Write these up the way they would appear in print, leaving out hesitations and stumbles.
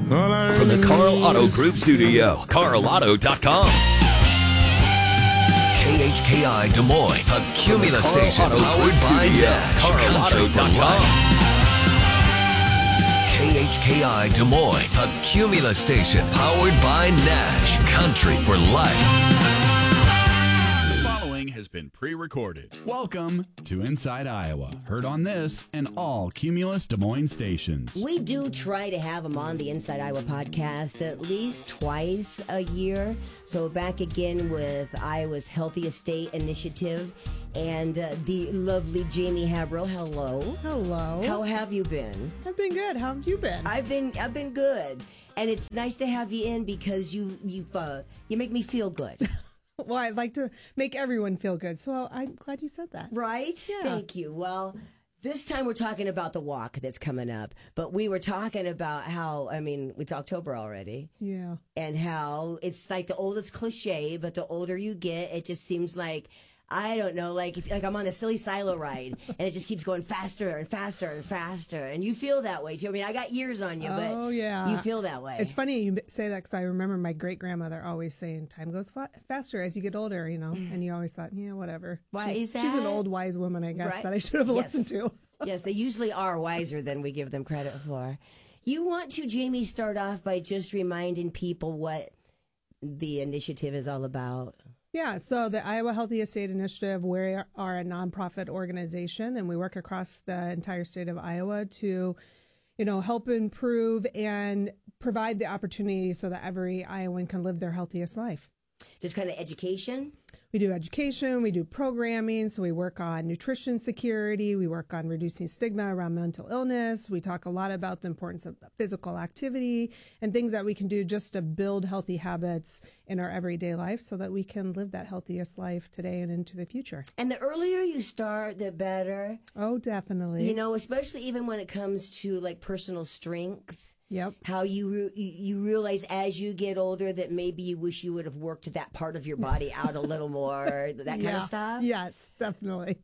From the Carl Auto Group studio, carlauto.com. KHKI Des Moines, a Cumulus station powered by Nash, carlauto.com. KHKI Des Moines, a Cumulus station powered by Nash, country for life. Has been pre-recorded. Welcome to Inside Iowa. Heard on this and all Cumulus Des Moines stations. We do try to have them on the Inside Iowa podcast at least twice a year. So back again with Iowa's Healthiest State Initiative and the lovely Jamie Habrel. Hello. Hello. How have you been? I've been good. How have you been? I've been good, and it's nice to have you in because you make me feel good. Well, I'd like to make everyone feel good, so I'm glad you said that. Right? Yeah. Thank you. Well, this time we're talking about the walk that's coming up, but we were talking about how, it's October already. Yeah. And how it's like the oldest cliche, but the older you get, it just seems like, I don't know, like I'm on a silly silo ride, and it just keeps going faster and faster and faster, and you feel that way too. I mean, I got years on you, but yeah. You feel that way. It's funny you say that because I remember my great-grandmother always saying, time goes faster as you get older, you know, and you always thought, yeah, whatever. Why is that? She's an old, wise woman, I guess, right? that I should have listened to. Yes, they usually are wiser than we give them credit for. You want to, Jamie, start off by just reminding people what the initiative is all about? Yeah, so the Iowa Healthiest State Initiative, we are a nonprofit organization, and we work across the entire state of Iowa to, help improve and provide the opportunity so that every Iowan can live their healthiest life. Just kind of education? We do education, we do programming, so we work on nutrition security, we work on reducing stigma around mental illness, we talk a lot about the importance of physical activity and things that we can do just to build healthy habits in our everyday life so that we can live that healthiest life today and into the future. And the earlier you start, the better. Oh, definitely. Especially even when it comes to like personal strength. Yep. How you realize as you get older that maybe you wish you would have worked that part of your body out a little more, that kind of stuff? Yes, definitely.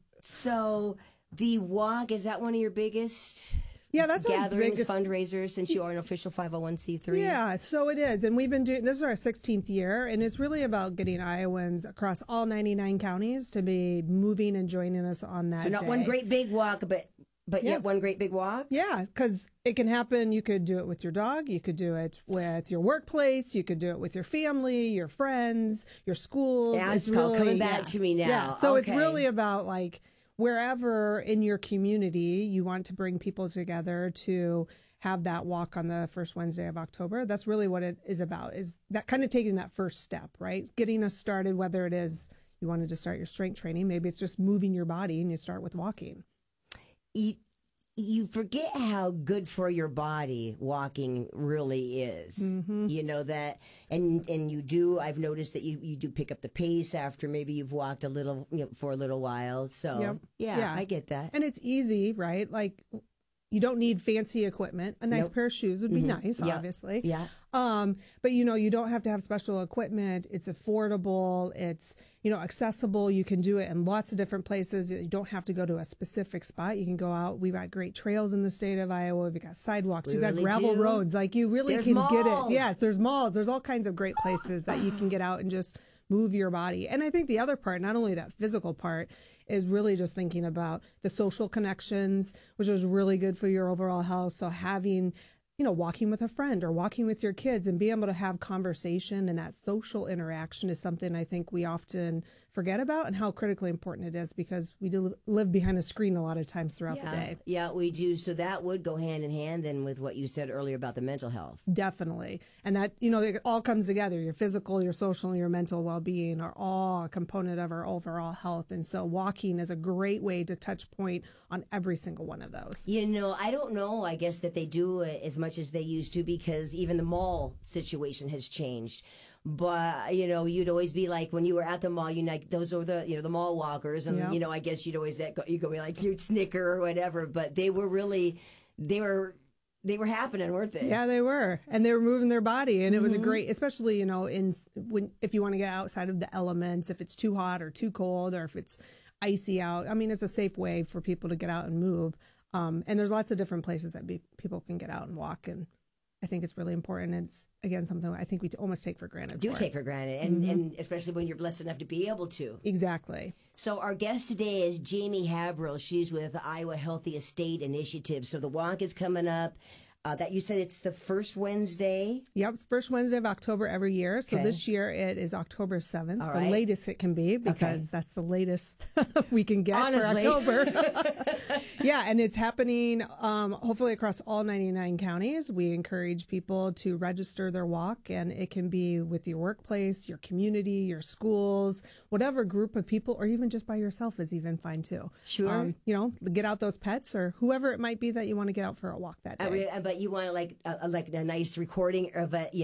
So the walk, is that one of your biggest that's gatherings, fundraisers, since you are an official 501c3? Yeah, so it is. And we've been doing, this is our 16th year, and it's really about getting Iowans across all 99 counties to be moving and joining us on that So not day. one great big walk, but yet one great big walk? Yeah, because it can happen. You could do it with your dog. You could do it with your workplace. You could do it with your family, your friends, your schools. Yeah, it's really, coming back to me now. Yeah, so it's really about like wherever in your community you want to bring people together to have that walk on the first Wednesday of October. That's really what it is about, is that kind of taking that first step, right? Getting us started, whether it is you wanted to start your strength training, maybe it's just moving your body and you start with walking. You forget how good for your body walking really is. Mm-hmm. You know that, and you do. I've noticed that you do pick up the pace after maybe you've walked a little, for a little while. So yeah, I get that. And it's easy, right? Like you don't need fancy equipment. A nice pair of shoes would be nice, obviously. Yeah. But you don't have to have special equipment. It's affordable. It's accessible. You can do it in lots of different places. You don't have to go to a specific spot. You can go out. We've got great trails in the state of Iowa. We've got sidewalks. We've got gravel roads. Like you really There's can malls. get it. Yes, there's malls. There's all kinds of great places that you can get out and just move your body. And I think the other part, not only that physical part, is really just thinking about the social connections, which is really good for your overall health. So having, walking with a friend or walking with your kids and being able to have conversation and that social interaction is something I think we often forget about, and how critically important it is because we do live behind a screen a lot of times throughout the day. Yeah, we do. So that would go hand in hand then with what you said earlier about the mental health. Definitely. And that, it all comes together. Your physical, your social, and your mental well-being are all a component of our overall health. And so walking is a great way to touch point on every single one of those. I don't know. I guess that they do it as much as they used to because even the mall situation has changed. But, you'd always be like, when you were at the mall, those are the, the mall walkers. And, I guess you'd always you go be like, you'd snicker or whatever. But they were happening, weren't they? Yeah, they were. And they were moving their body. And it was a great, especially, if you want to get outside of the elements, if it's too hot or too cold or if it's icy out. I mean, it's a safe way for people to get out and move. And there's lots of different places that people can get out and walk and I think it's really important. It's, again, something I think we almost take for granted. Take for granted, and especially when you're blessed enough to be able to. Exactly. So our guest today is Jamie Haverhill. She's with the Iowa Healthy Estate Initiative. So the walk is coming up. That you said it's the first Wednesday? Yep, it's first Wednesday of October every year. So this year it is October 7th, the latest it can be, because that's the latest we can get for October. Yeah, and it's happening hopefully across all 99 counties. We encourage people to register their walk, and it can be with your workplace, your community, your schools, whatever group of people, or even just by yourself is even fine too. Sure. You know, get out those pets or whoever it might be that you want to get out for a walk that day. But you want like a nice recording of a